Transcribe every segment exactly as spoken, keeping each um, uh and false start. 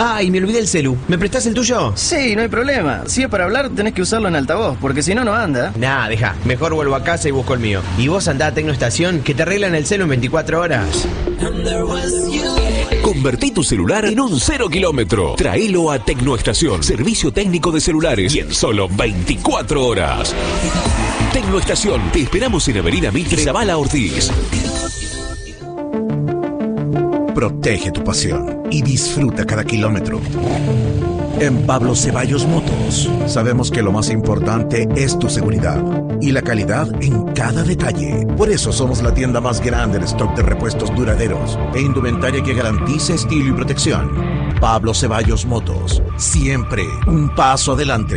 Ay, me olvidé el celu. ¿Me prestás el tuyo? Sí, no hay problema. Si es para hablar, tenés que usarlo en altavoz, porque si no, no anda. Nah, deja. Mejor vuelvo a casa y busco el mío. Y vos andá a Tecnoestación, que te arreglan el celu en veinticuatro horas. Convertí tu celular en un cero kilómetro. Traelo a Tecnoestación, servicio técnico de celulares, y en solo veinticuatro horas. Tecnoestación, te esperamos en Avenida Mitre, Zavala Ortiz. Protege tu pasión y disfruta cada kilómetro. En Pablo Ceballos Motos sabemos que lo más importante es tu seguridad y la calidad en cada detalle. Por eso somos la tienda más grande en stock de repuestos duraderos e indumentaria que garantice estilo y protección. Pablo Ceballos Motos, siempre un paso adelante.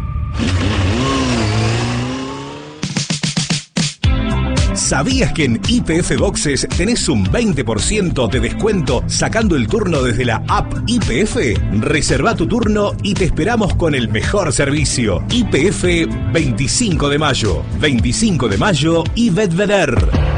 ¿Sabías que en Y P F Boxes tenés un veinte por ciento de descuento sacando el turno desde la app Y P F? Reserva tu turno y te esperamos con el mejor servicio. Y P F veinticinco de mayo. veinticinco de mayo y Bedveder.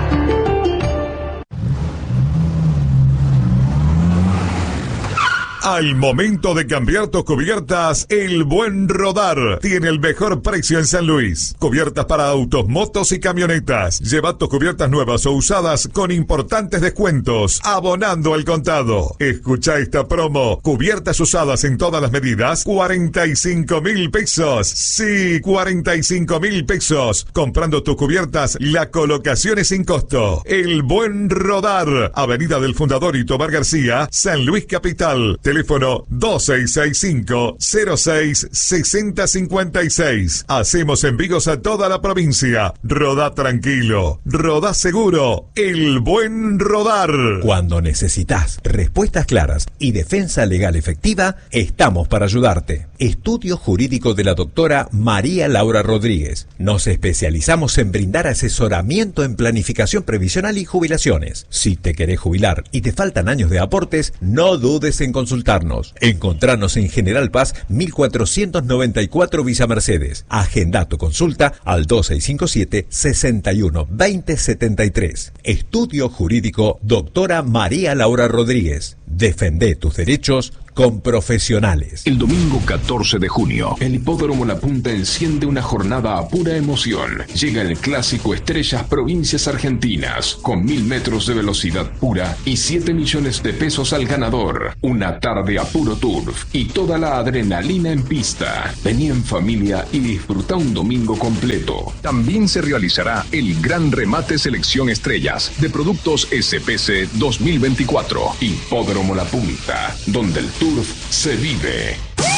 Al momento de cambiar tus cubiertas, El Buen Rodar tiene el mejor precio en San Luis. Cubiertas para autos, motos y camionetas. Lleva tus cubiertas nuevas o usadas con importantes descuentos, abonando al contado. Escucha esta promo. Cubiertas usadas en todas las medidas, cuarenta y cinco mil pesos. Sí, cuarenta y cinco mil pesos. Comprando tus cubiertas, la colocación es sin costo. El Buen Rodar. Avenida del Fundador y Tomar García, San Luis Capital. Teléfono dos seis seis cinco, cero seis, seis cero cinco seis. Hacemos envíos a toda la provincia. Rodá tranquilo, rodá seguro. El Buen Rodar. Cuando necesitas respuestas claras y defensa legal efectiva, estamos para ayudarte. Estudio jurídico de la doctora María Laura Rodríguez. Nos especializamos en brindar asesoramiento en planificación previsional y jubilaciones. Si te querés jubilar y te faltan años de aportes, no dudes en consultar. Encontranos en General Paz mil cuatrocientos noventa y cuatro Villa Mercedes. Agenda tu consulta al dos seis cinco siete, seis uno, dos cero siete tres. Estudio Jurídico Doctora María Laura Rodríguez. Defende tus derechos con profesionales. El domingo catorce de junio, el Hipódromo La Punta enciende una jornada a pura emoción. Llega el clásico Estrellas Provincias Argentinas, con mil metros de velocidad pura y siete millones de pesos al ganador. Una tarde a puro turf y toda la adrenalina en pista. Vení en familia y disfruta un domingo completo. También se realizará el Gran Remate Selección Estrellas de Productos S P C dos mil veinticuatro. Hipódromo La Punta, donde el turf se vive.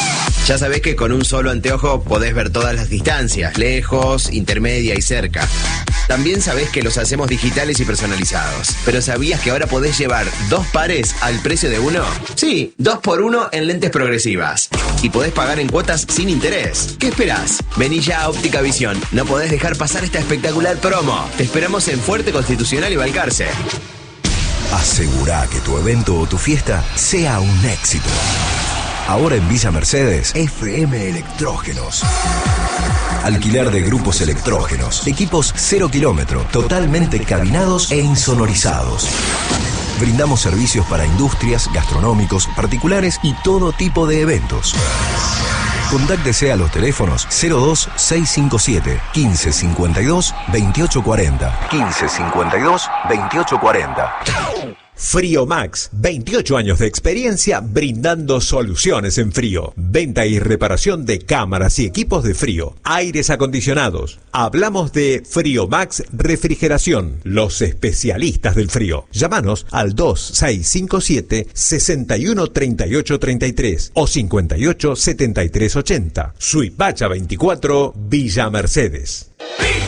Ya sabés que con un solo anteojo podés ver todas las distancias, lejos, intermedia y cerca. También sabés que los hacemos digitales y personalizados. Pero ¿sabías que ahora podés llevar dos pares al precio de uno? Sí, dos por uno en lentes progresivas. Y podés pagar en cuotas sin interés. ¿Qué esperás? Vení ya a Óptica Visión. No podés dejar pasar esta espectacular promo. Te esperamos en Fuerte, Constitucional y Balcarce. Asegurá que tu evento o tu fiesta sea un éxito. Ahora en Villa Mercedes, F M Electrógenos. Alquiler de grupos electrógenos, equipos cero kilómetro, totalmente cabinados e insonorizados. Brindamos servicios para industrias, gastronómicos, particulares y todo tipo de eventos. Contáctese a los teléfonos cero dos seis cinco siete, quince cincuenta y dos, veintiocho cuarenta. quince cincuenta y dos, veintiocho cuarenta. Frío Max, veintiocho años de experiencia brindando soluciones en frío. Venta y reparación de cámaras y equipos de frío, aires acondicionados. Hablamos de Frío Max Refrigeración, los especialistas del frío. Llámanos al dos seis cinco siete, sesenta y uno, treinta y ocho, treinta y tres o cincuenta y ocho, setenta y tres, ochenta. Suipacha veinticuatro, Villa Mercedes.